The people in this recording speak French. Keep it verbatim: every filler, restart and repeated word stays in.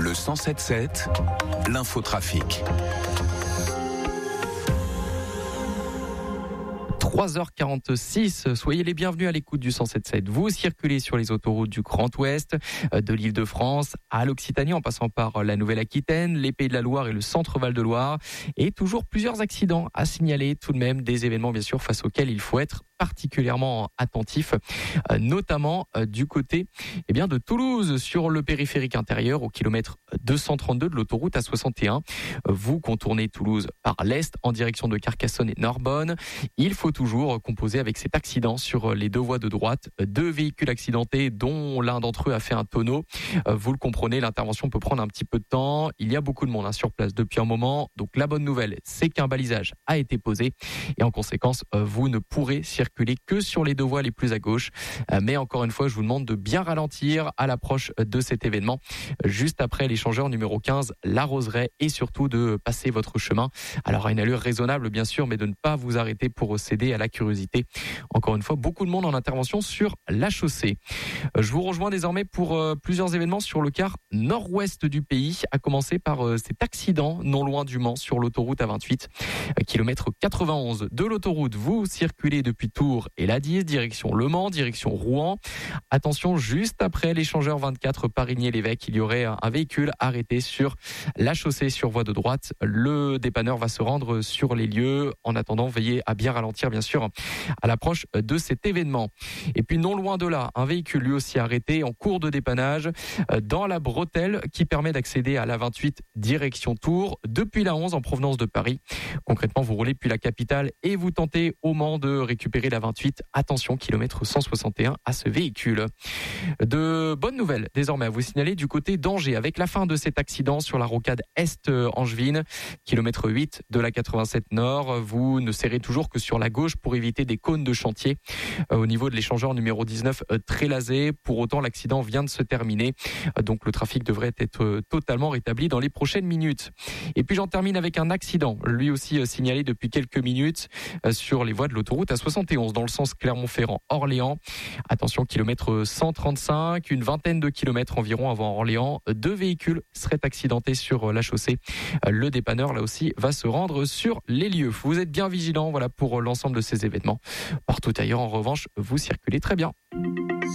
Le cent sept sept, l'infotrafic. trois heures quarante-six, soyez les bienvenus à l'écoute du cent sept sept. Vous circulez sur les autoroutes du Grand Ouest, de l'Île-de-France à l'Occitanie, en passant par la Nouvelle-Aquitaine, les Pays de la Loire et le centre Val-de-Loire. Et toujours plusieurs accidents à signaler, tout de même des événements bien sûr face auxquels il faut être particulièrement attentif, notamment du côté eh bien, de Toulouse, sur le périphérique intérieur, au kilomètre deux cent trente-deux de l'autoroute A soixante et un. Vous contournez Toulouse par l'est en direction de Carcassonne et Narbonne. Il faut toujours composer avec cet accident sur les deux voies de droite. Deux véhicules accidentés, dont l'un d'entre eux a fait un tonneau. Vous le comprenez, l'intervention peut prendre un petit peu de temps. Il y a beaucoup de monde hein, sur place depuis un moment. Donc la bonne nouvelle, c'est qu'un balisage a été posé. Et en conséquence, vous ne pourrez circuler que sur les deux voies les plus à gauche. Mais encore une fois, je vous demande de bien ralentir à l'approche de cet événement, juste après l'échangeur numéro quinze, la Roseraie, et surtout de passer votre chemin. Alors à une allure raisonnable bien sûr, mais de ne pas vous arrêter pour céder à la curiosité. Encore une fois, beaucoup de monde en intervention sur la chaussée. Je vous rejoins désormais pour plusieurs événements sur le quart nord-ouest du pays, à commencer par cet accident non loin du Mans sur l'autoroute A vingt-huit, kilomètre quatre-vingt-onze de l'autoroute. Vous circulez depuis Tours et la dix, direction Le Mans, direction Rouen. Attention, juste après l'échangeur vingt-quatre Parigny-l'Évêque, il y aurait un véhicule arrêté sur la chaussée sur voie de droite. Le dépanneur va se rendre sur les lieux. En attendant, veillez à bien ralentir, bien sûr, à l'approche de cet événement. Et puis, non loin de là, un véhicule lui aussi arrêté en cours de dépannage dans la bretelle qui permet d'accéder à la vingt-huit direction Tours depuis la onze en provenance de Paris. Concrètement, vous roulez depuis la capitale et vous tentez au Mans de récupérer la vingt-huit. Attention, kilomètre cent soixante et un à ce véhicule. De bonnes nouvelles désormais à vous signaler du côté d'Angers, avec la fin de cet accident sur la rocade Est-Angevine, kilomètre huit de la quatre-vingt-sept Nord. Vous ne serrez toujours que sur la gauche pour éviter des cônes de chantier au niveau de l'échangeur numéro dix-neuf Trélazé. Pour autant, l'accident vient de se terminer, donc le trafic devrait être totalement rétabli dans les prochaines minutes. Et puis j'en termine avec un accident, lui aussi signalé depuis quelques minutes sur les voies de l'autoroute A soixante et onze dans le sens Clermont-Ferrand-Orléans. Attention, kilomètre cent trente-cinq, une vingtaine de kilomètres environ avant Orléans, deux véhicules seraient accidentés sur la chaussée. Le dépanneur là aussi va se rendre sur les lieux. Vous êtes bien vigilants, voilà, pour l'ensemble de ces événements. Partout ailleurs, en revanche, vous circulez très bien.